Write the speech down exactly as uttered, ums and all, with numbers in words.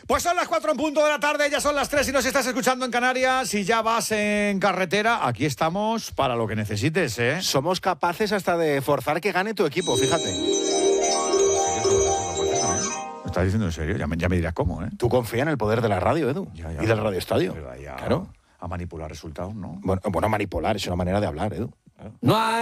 Pues son las cuatro en punto de la tarde, ya son las tres y nos estás escuchando en Canarias. Si ya vas en carretera, aquí estamos para lo que necesites, ¿eh? Somos capaces hasta de forzar que gane tu equipo, fíjate. ¿Me estás diciendo en serio? Ya me, ya me dirás cómo, ¿eh? Tú confía en el poder de la radio, Edu, Ya, ya, y del Radio Estadio. Pero ya Claro. a manipular resultados, ¿no? Bueno, bueno, manipular es una manera de hablar, Edu. Claro. No hay